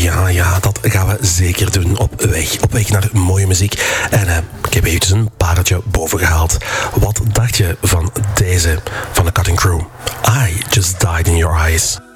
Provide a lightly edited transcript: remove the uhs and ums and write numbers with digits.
Ja, dat gaan we zeker doen. Op weg naar mooie muziek. En ik heb eventjes een pareltje boven gehaald. Wat dacht je van deze, van de Cutting Crew? I Just Died in Your Eyes.